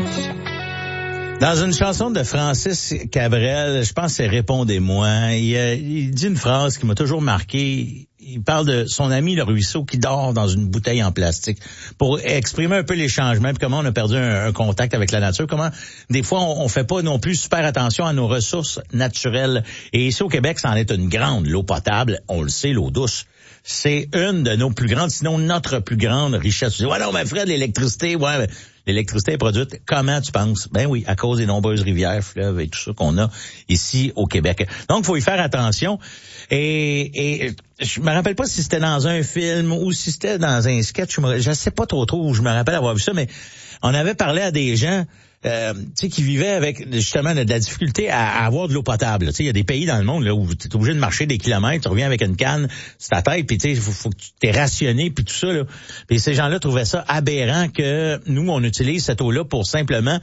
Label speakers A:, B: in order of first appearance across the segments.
A: Dans une chanson de Francis Cabrel, je pense que c'est Répondez-moi, il dit une phrase qui m'a toujours marqué. Il parle de son ami le ruisseau qui dort dans une bouteille en plastique pour exprimer un peu les changements puis comment on a perdu un contact avec la nature, comment des fois on fait pas non plus super attention à nos ressources naturelles. Et ici au Québec, ça en est une grande, l'eau potable, on le sait, l'eau douce. C'est une de nos plus grandes, sinon notre plus grande richesse. Tu dis, ouais, non, mais Fred, l'électricité, ouais, mais l'électricité est produite, comment tu penses? Ben oui, à cause des nombreuses rivières, fleuves et tout ça qu'on a ici au Québec. Donc, il faut y faire attention. Et je me rappelle pas si c'était dans un film ou si c'était dans un sketch. Je sais pas trop où je me rappelle avoir vu ça, mais on avait parlé à des gens qui vivaient avec justement de la difficulté à avoir de l'eau potable. Il y a des pays dans le monde là où tu es obligé de marcher des kilomètres, tu reviens avec une canne sur ta tête, puis il faut que tu t'es rationné, puis tout ça. Là. Puis ces gens-là trouvaient ça aberrant que nous, on utilise cette eau-là pour simplement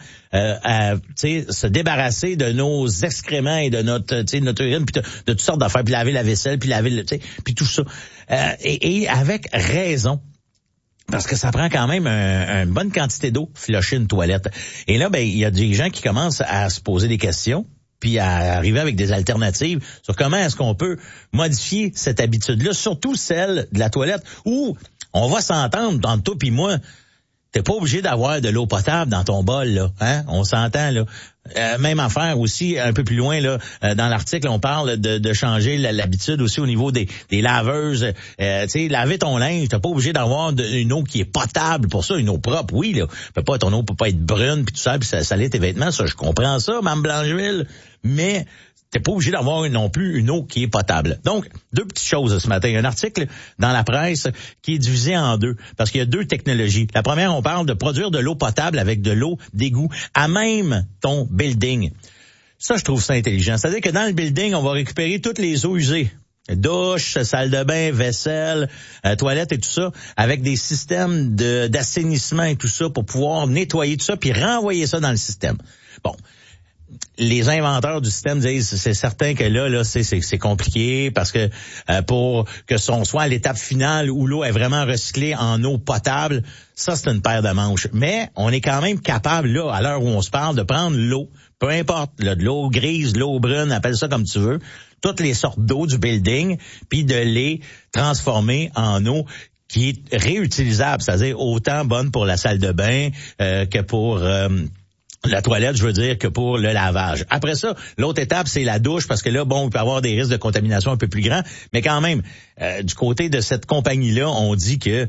A: se débarrasser de nos excréments et de notre urine, puis de toutes sortes d'affaires, puis laver la vaisselle, puis laver puis tout ça. Et avec raison. Parce que ça prend quand même une bonne quantité d'eau, flusher une toilette. Et là, il y a des gens qui commencent à se poser des questions, puis à arriver avec des alternatives sur comment est-ce qu'on peut modifier cette habitude-là, surtout celle de la toilette, où on va s'entendre dans toi puis moi. T'es pas obligé d'avoir de l'eau potable dans ton bol, là, hein? On s'entend, là. Même affaire aussi, un peu plus loin, là, dans l'article, on parle de changer l'habitude aussi au niveau des laveuses. Laver ton linge, t'es pas obligé d'avoir une eau qui est potable pour ça, une eau propre, oui, là. Ton eau peut pas être brune, puis tout ça, puis ça salit tes vêtements, ça, je comprends ça, Mme Blancheville, mais t'es pas obligé d'avoir non plus une eau qui est potable. Donc, deux petites choses ce matin. Un article dans la presse qui est divisé en deux, parce qu'il y a deux technologies. La première, on parle de produire de l'eau potable avec de l'eau d'égout à même ton building. Ça, je trouve ça intelligent. C'est-à-dire que dans le building, on va récupérer toutes les eaux usées. Douche, salle de bain, vaisselle, toilette et tout ça, avec des systèmes d'assainissement et tout ça pour pouvoir nettoyer tout ça puis renvoyer ça dans le système. Bon. Les inventeurs du système disent c'est certain que là c'est compliqué parce que pour que son soit à l'étape finale où l'eau est vraiment recyclée en eau potable, ça c'est une paire de manches. Mais on est quand même capable là à l'heure où on se parle de prendre l'eau, peu importe, là, de l'eau grise, de l'eau brune, appelle ça comme tu veux, toutes les sortes d'eau du building, puis de les transformer en eau qui est réutilisable, c'est-à-dire autant bonne pour la salle de bain que pour la toilette, je veux dire, que pour le lavage. Après ça, l'autre étape, c'est la douche, parce que là, il peut y avoir des risques de contamination un peu plus grands. Mais quand même, du côté de cette compagnie-là, on dit que,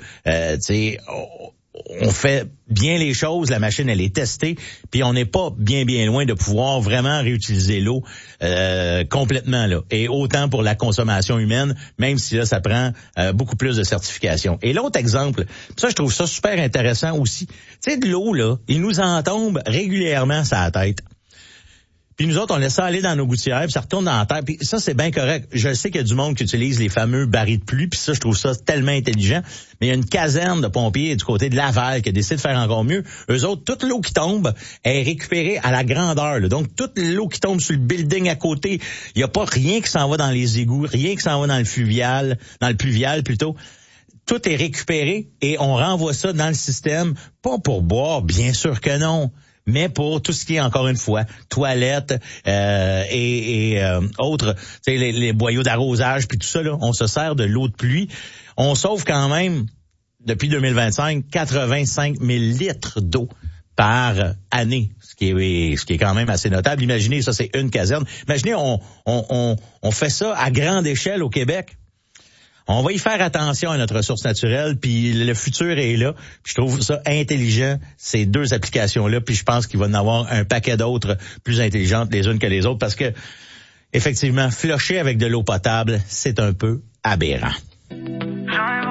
A: on fait bien les choses, la machine, elle est testée, puis on n'est pas bien loin de pouvoir vraiment réutiliser l'eau complètement, là. Et autant pour la consommation humaine, même si là, ça prend beaucoup plus de certification. Et l'autre exemple, ça, je trouve ça super intéressant aussi. Tu sais, de l'eau, là, il nous en tombe régulièrement sur la tête. Puis nous autres, on laisse ça aller dans nos gouttières, puis ça retourne dans la terre. Puis ça, c'est bien correct. Je sais qu'il y a du monde qui utilise les fameux barils de pluie, puis ça, je trouve ça tellement intelligent. Mais il y a une caserne de pompiers du côté de Laval qui a décidé de faire encore mieux. Eux autres, toute l'eau qui tombe est récupérée à la grandeur, là. Donc, toute l'eau qui tombe sur le building à côté, il n'y a pas rien qui s'en va dans les égouts, rien qui s'en va dans le pluvial plutôt. Tout est récupéré et on renvoie ça dans le système, pas pour boire, bien sûr que non, mais pour tout ce qui est, encore une fois, toilettes et autres, tu sais, les boyaux d'arrosage, puis tout ça, là, on se sert de l'eau de pluie. On sauve quand même, depuis 2025, 85 000 litres d'eau par année, ce qui est quand même assez notable. Imaginez, ça, c'est une caserne. Imaginez, on fait ça à grande échelle au Québec. On va y faire attention à notre ressource naturelle, puis le futur est là. Puis je trouve ça intelligent, ces deux applications-là, puis je pense qu'il va y en avoir un paquet d'autres plus intelligentes les unes que les autres, parce que, effectivement, flusher avec de l'eau potable, c'est un peu aberrant.